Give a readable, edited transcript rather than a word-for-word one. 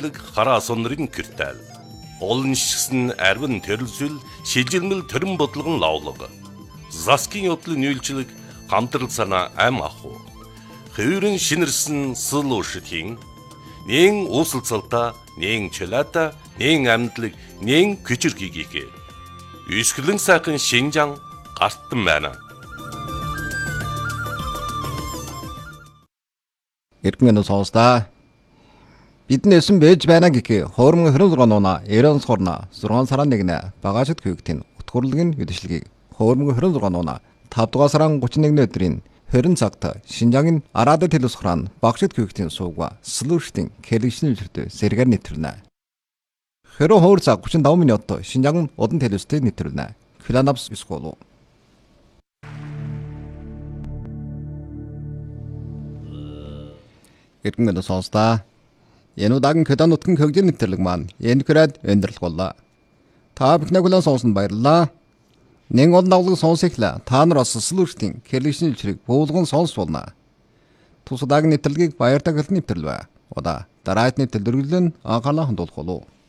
нийтлэг хараа сонрын киртал. Олон шигсэн арвин төрөлсөл шижилмэл төрөн бодлогон лавлага. Заскин явдлын нүүлжлэг хамтрал санаа ам аху. Хөврөн шинэрсэн сул уушгийн нэн усалцалта, нэн челата, нэн амтлаг, нэн küçürgigiге. Үсгэлэн сайхан Шинжаан гартан байна. Иргэн сонсдаа. Бидний эсэн бэж байна гэхээ хоормон 26 оноо 90 сорна 6 сарын 1-нд багажид хөвгтийн утгуурлын үдэшлэгийг хоормон 26 оноо 5 дугаар сарын 31 өдрийн 20 цагт Шинжаагийн Араад телевиз хуран багажид хөвгтийн сууга слуштын кэлэгшний үлрдэ сэргээр нэвтрэнэ. Хэрэв хоор цаг 35 минут Шинжаагийн удан телевизтэй нэвтрэнэ. Филанапс сколу. Иргэн сонсдаа. Энэ удаагийн Кёдан нутгийн хөгжил нэвтрэлэг маань энэ хүрээд өндөрлөх боллоо. Та бүхний хүлээн сонсонд баярлалаа. Нэн олон давлаг сонсохлаа. Та нар бас слуштын кэлэгшний үлрийг буулган сонсволна. Тус удаагийн нэвтрэлгийг баяртай хэлний нэвтрэл бай. Удаа дараагийн нэвтрэл дөрвөлн анхаалаа хандуулах болов.